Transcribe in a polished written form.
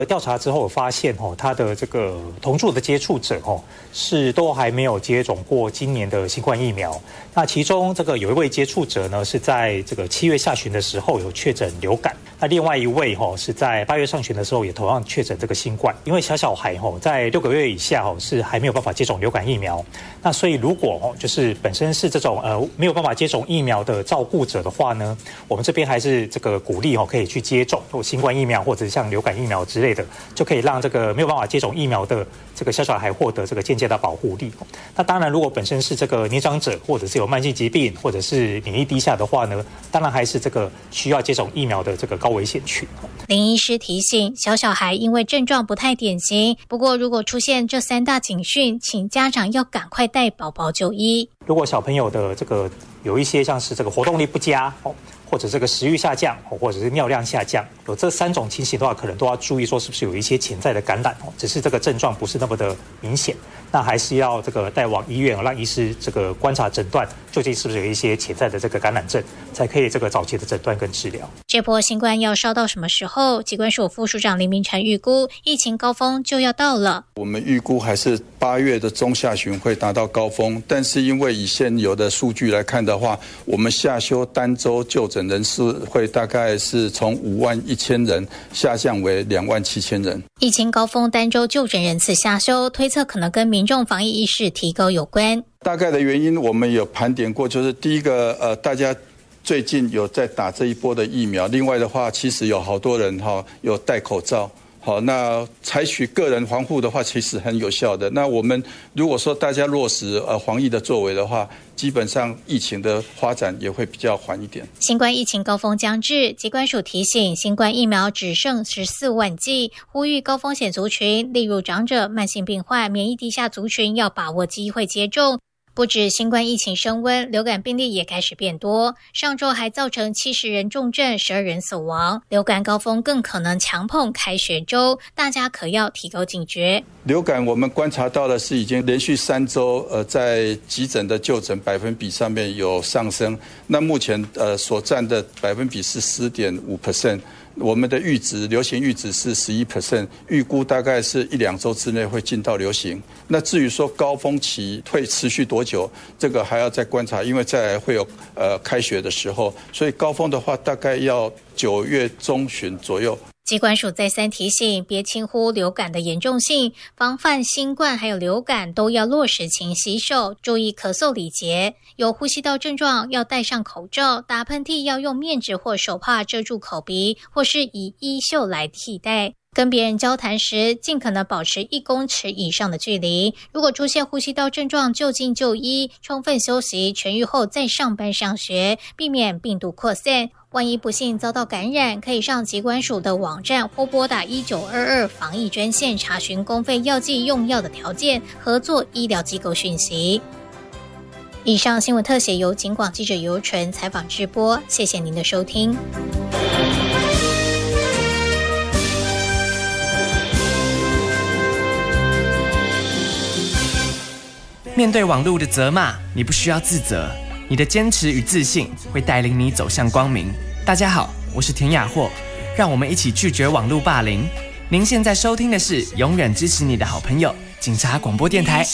调查之后发现他的这个同住的接触者是都还没有接种过今年的新冠疫苗。那其中这个有一位接触者呢是在这个7月下旬的时候有确诊流感，那另外一位是在8月上旬的时候也同样确诊这个新冠。因为小孩在6个月以下是还没有办法接种流感疫苗，那所以如果就是本身是这种没有办法接种疫苗的照顾者的话呢，我们这边还是这个鼓励可以去接种新冠疫苗或者像流感疫苗之类的，就可以让这个没有办法接种疫苗的这个小孩获得这个间接的保护力。那当然如果本身是这个年长者或者是有慢性疾病或者是免疫低下的话呢，当然还是这个需要接种疫苗的这个高危险群。 林医师提醒，小孩因为症状不太典型，不过如果出现这3大警讯，请家长要赶快带宝宝就医。 如果小朋友的这个有一些像是这个活动力不佳或者这个食欲下降或者是尿量下降，有这3种情形的话，可能都要注意说是不是有一些潜在的感染只是这个症状不是那么的明显，那还是要这个带往医院让医师这个观察诊断，究竟是不是有一些潜在的这个感染症，才可以这个早期的诊断跟治疗。 这波新冠要烧到什么时候？疾管署副署长林明成预估，疫情高峰就要到了。 我们预估还是8月的中下旬会达到高峰，但是因为以现有的数据来看的话，我们下修单周就诊人数会大概是从51000人下降为27000人。 疫情高峰单周就诊人次下修，推测可能跟民众防疫意识提高有关。 大概的原因我们有盘点过，就是第一个大家最近有在打这一波的疫苗，另外的话其实有好多人有戴口罩。好，那采取个人防护的话，其实很有效的。那我们如果说大家落实防疫的作为的话，基本上疫情的发展也会比较缓一点。 新冠疫情高峰将至，疾管署提醒，新冠疫苗只剩14万剂，呼吁高风险族群，例如长者、慢性病患、免疫低下族群，要把握机会接种。不止新冠疫情升温，流感病例也开始变多。上周还造成70人重症，12人死亡。流感高峰更可能强碰开学周，大家可要提高警觉。 流感我们观察到的是已经连续3周在急诊的就诊百分比上面有上升。那目前所占的百分比是10.5%。我们的流行阈值是11%，预估大概是1-2周之内会进到流行。那至于说高峰期会持续多久，这个还要再观察，因为再来会有开学的时候，所以高峰的话大概要9月中旬左右。 疾管署再三提醒，别轻忽流感的严重性，防范新冠还有流感都要落实勤洗手，注意咳嗽礼节，有呼吸道症状要戴上口罩，打喷嚏要用面纸或手帕遮住口鼻，或是以衣袖来替代。跟别人交谈时，尽可能保持1公尺以上的距离。如果出现呼吸道症状，就近就医，充分休息，痊愈后再上班上学，避免病毒扩散。万一不幸遭到感染，可以上疾管署的网站或拨打1922防疫专线查询公费药剂用药的条件、合作医疗机构讯息。以上新闻特写由警广记者尤纯采访直播，谢谢您的收听。 面对网络的责骂，你不需要自责，你的坚持与自信会带领你走向光明。大家好，我是田雅霍，让我们一起拒绝网络霸凌。您现在收听的是永远支持你的好朋友警察广播电台。